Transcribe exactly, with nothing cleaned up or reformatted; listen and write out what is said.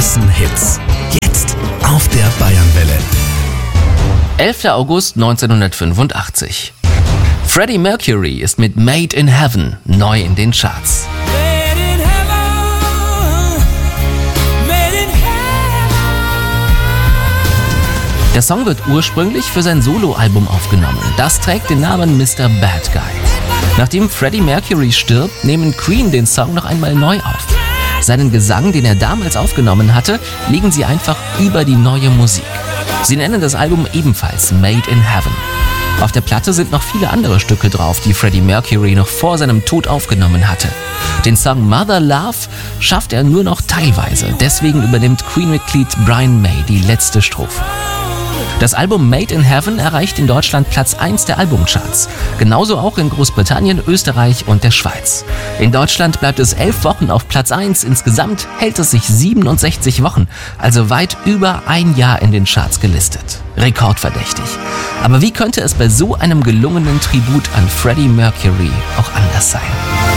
großen Hits. Jetzt auf der Bayernwelle. elfter August neunzehnhundertfünfundachtzig. Freddie Mercury ist mit Made in Heaven neu in den Charts. Der Song wird ursprünglich für sein Soloalbum aufgenommen. Das trägt den Namen Mister Bad Guy. Nachdem Freddie Mercury stirbt, nehmen Queen den Song noch einmal neu auf. Seinen Gesang, den er damals aufgenommen hatte, legen sie einfach über die neue Musik. Sie nennen das Album ebenfalls Made in Heaven. Auf der Platte sind noch viele andere Stücke drauf, die Freddie Mercury noch vor seinem Tod aufgenommen hatte. Den Song Mother Love schafft er nur noch teilweise. Deswegen übernimmt Queen-Mitglied Brian May die letzte Strophe. Das Album Made in Heaven erreicht in Deutschland Platz eins der Albumcharts. Genauso auch in Großbritannien, Österreich und der Schweiz. In Deutschland bleibt es elf Wochen auf Platz eins. Insgesamt hält es sich siebenundsechzig Wochen, also weit über ein Jahr in den Charts gelistet. Rekordverdächtig. Aber wie könnte es bei so einem gelungenen Tribut an Freddie Mercury auch anders sein?